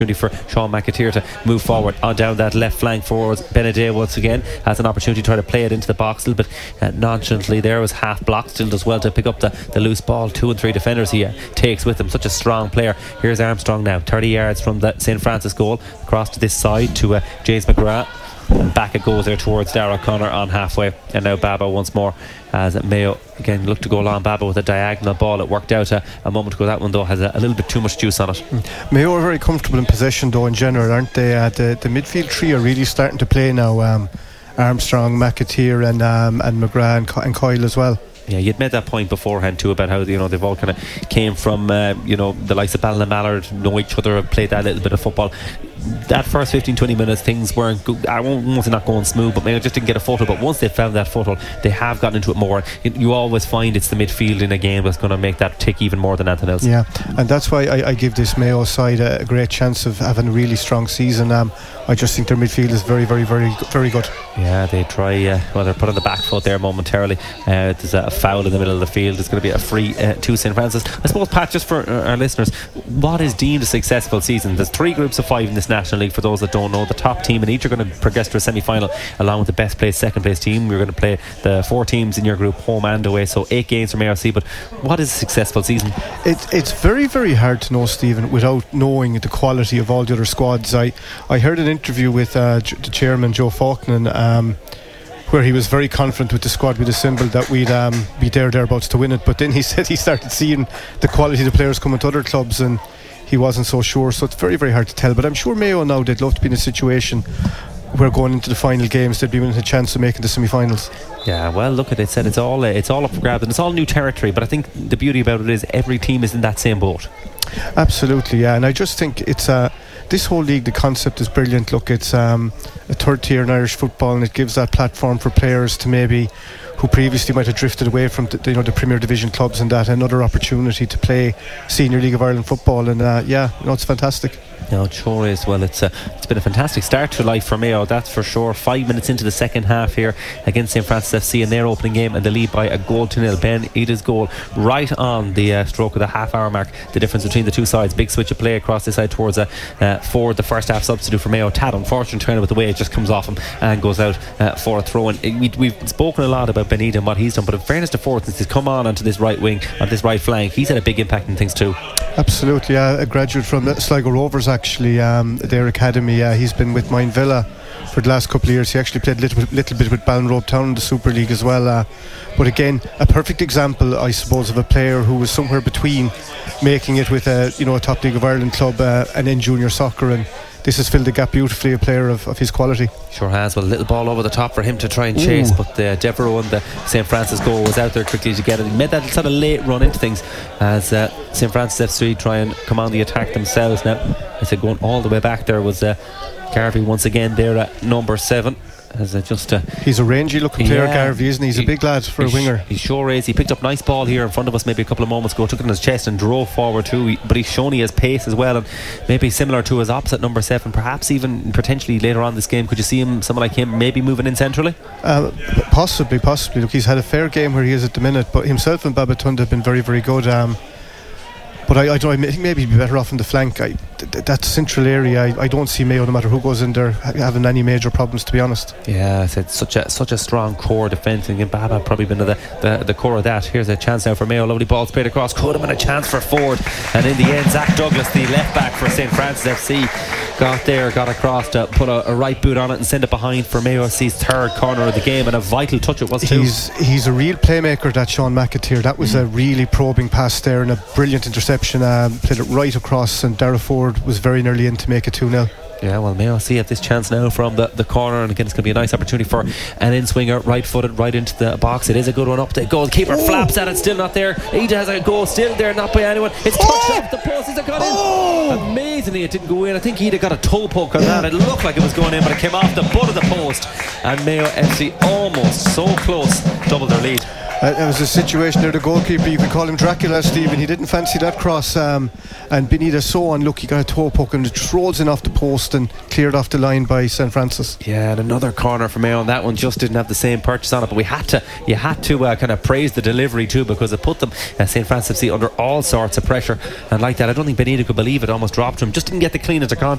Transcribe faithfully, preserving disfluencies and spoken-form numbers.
for Sean McAteer to move forward on down that left flank forwards. Benedet once again has an opportunity to try to play it into the box a little bit uh, nonchalantly there, was half blocked, still does well to pick up the, the loose ball. Two and three defenders he uh, takes with him, such a strong player. Here's Armstrong now, thirty yards from the Saint Francis goal, across to this side to uh, James McGrath, and back it goes there towards Darragh O'Connor on halfway. And now Baba once more as Mayo again look to go along. Baba with a diagonal ball. It worked out a, a moment ago. That one though has a, a little bit too much juice on it. mm. Mayo are very comfortable in possession though in general, aren't they? Uh, the, the midfield three are really starting to play now. um, Armstrong, McAteer and, um, and McGrath and, Co- and Coyle as well. Yeah, you'd made that point beforehand too about how, you know, they've all kind of came from uh, you know, the likes of Ballina Mallard, know each other, have played that little bit of football. That first fifteen to twenty minutes things weren't good. I won't want to not going smooth, but maybe just didn't get a foothold. But once they found that foothold, they have gotten into it more. You, you always find it's the midfield in a game that's going to make that tick even more than anything else. Yeah, and that's why I, I give this Mayo side a, a great chance of having a really strong season. um, I just think their midfield is very very very very good. Yeah, they try uh, well, they're put on the back foot there momentarily. uh, There's a foul in the middle of the field. It's going to be a free uh, to Saint Francis. I suppose, Pat, just for uh, our listeners, what is deemed a successful season? There's three groups of five in this National League. For those that don't know, the top team in each are going to progress to a semi-final along with the best placed second place team. We're going to play the four teams in your group home and away, so eight games from A R C. But what is a successful season? It, it's very very hard to know, Stephen, without knowing the quality of all the other squads. I, I heard an interview with uh, the chairman Joe Faulkner, um, where he was very confident with the squad we'd assembled that we'd um, be there thereabouts to win it. But then he said he started seeing the quality of the players coming to other clubs and he wasn't so sure. So it's very very hard to tell. But I'm sure Mayo now, they'd love to be in a situation where going into the final games they'd be with a chance of making the semi-finals. Yeah, well, look at it. Said it's all uh, it's all up for grabs and it's all new territory. But I think the beauty about it is every team is in that same boat. Absolutely, yeah. And I just think it's a uh, this whole league, the concept is brilliant. Look, it's um, a third tier in Irish football, and it gives that platform for players to maybe who previously might have drifted away from the, you know, the Premier Division clubs, and that another opportunity to play Senior League of Ireland football. And uh, yeah, you know, it's fantastic. No, it sure is. Well, it's, uh, it's been a fantastic start to life for Mayo, that's for sure. Five minutes into the second half here against Saint Francis F C in their opening game, and they lead by a goal to nil. Ben Ida's goal right on the uh, stroke of the half hour mark. The difference between the two sides. Big switch of play across this side towards uh, uh, for the first half substitute for Mayo. Tad, unfortunately, trying with the way it just comes off him and goes out uh, for a throw. And we, we've spoken a lot about Ben Ida and what he's done, but in fairness to Forth, since he's come on onto this right wing, on this right flank, he's had a big impact in things too. Absolutely, yeah. A graduate from Sligo Rovers, actually, um, their academy. Uh, he's been with Mine Villa for the last couple of years. He actually played a little, little bit with Ballinrobe Town in the Super League as well. Uh, but again, a perfect example, I suppose, of a player who was somewhere between making it with a, you know, a top League of Ireland club uh, and in junior soccer, and this has filled the gap beautifully. A player of, of his quality. Sure has. Well, a little ball over the top for him to try and chase. Ooh. But the Devereaux and the Saint Francis goal was out there quickly to get it. He made that sort of late run into things as uh, Saint Francis F C try and come on the attack themselves. Now, I said going all the way back there was uh, Garvey once again there at number seven. As a just a, he's a rangy looking player, yeah, Garvey, isn't he? He's he, a big lad for a winger. He sure is. He picked up a nice ball here in front of us maybe a couple of moments ago, took it in his chest and drove forward too. But he's shown he has pace as well, and maybe similar to his opposite number seven, perhaps even potentially later on this game. Could you see him, someone like him, maybe moving in centrally? Uh, possibly, possibly. Look, he's had a fair game where he is at the minute, but himself and Babatunde have been very, very good. Um, But I, I, don't, I think maybe he'd be better off in the flank. I, th- that central area, I, I don't see Mayo, no matter who goes in there, having any major problems, to be honest. Yeah, it's such a such a strong core defence, and Baba probably been the, the the core of that. Here's a chance now for Mayo. Lovely ball sprayed across. Could have been a chance for Ford, and in the end, Zach Douglas, the left back for Saint Francis F C, got there, got across to put a, a right boot on it and send it behind for Mayo F C's third corner of the game, and a vital touch it was too. He's he's a real playmaker, that Sean McAteer. That was mm. a really probing pass there and a brilliant interception. Um, played it right across, and Darragh Ford was very nearly in to make it two nil. Yeah, well, Mayo see at this chance now from the, the corner, and again it's going to be a nice opportunity for an in-swinger, right footed right into the box. It is a good one up. The goalkeeper oh. flaps at it, still not there. Ida has a goal still there, not by anyone. It's touched oh. off the post. It's got oh. in. Amazingly, it didn't go in. I think Ida got a toe poke on yeah. that. It looked like it was going in, but it came off the butt of the post, and Mayo F C almost so close doubled their lead. Uh, there was a situation there, the goalkeeper, you could call him Dracula, Stephen. He didn't fancy that cross, um, and Benita so unlucky, got a toe poke and it just rolls in off the post and cleared off the line by Saint Francis. Yeah, and another corner for Mayo, and that one just didn't have the same purchase on it. But we had to, you had to uh, kind of praise the delivery too, because it put them, uh, Saint Francis F C, under all sorts of pressure. And like that, I don't think Benita could believe it. Almost dropped him, just didn't get the clean into contact.